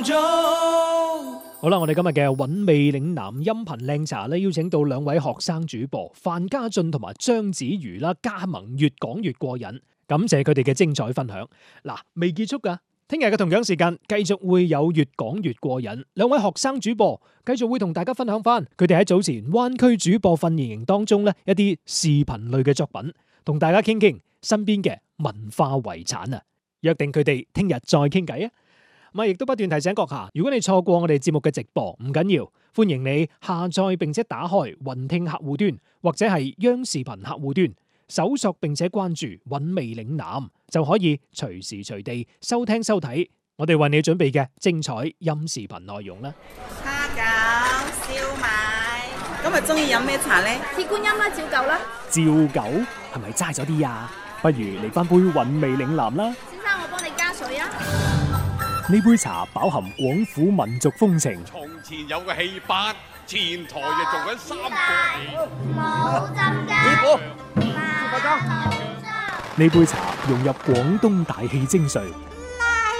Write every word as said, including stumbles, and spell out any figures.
好啦，我哋今日嘅韻味嶺南音頻靚茶咧，邀請到兩位學生主播范家俊同埋張子瑜啦，加盟越講越過癮，感謝佢哋嘅精彩分享。嗱，未結束噶，聽日嘅同樣時間繼續會有越講越過癮，兩位學生主播繼續會同大家分享翻佢哋喺早前灣區主播訓練營當中咧一啲視頻類嘅作品，同大家傾傾身邊嘅文化遺產啊！約定佢哋聽日再傾偈啊！咁亦都不斷提醒閣下，如果你錯過我哋節目嘅直播，唔緊要，歡迎你下載並且打開雲聽客戶端或者係央視頻客戶端，搜索並且關注韻味嶺南，就可以隨時隨地收聽收睇我哋為你準備嘅精彩音視頻內容啦。 蝦餃、燒賣，今日中意飲咩茶呢？ 鐵觀音啦，照舊啦。 照舊係咪齋咗啲啊？不如嚟翻杯韻味嶺南啦。 先生，我幫你加水啊。 呢杯茶飽含廣府民族風情。 從前有個戲班，前台就做緊三個。 冇浸雞。 師傅， 師傅， 呢杯茶融入廣東大氣精髓，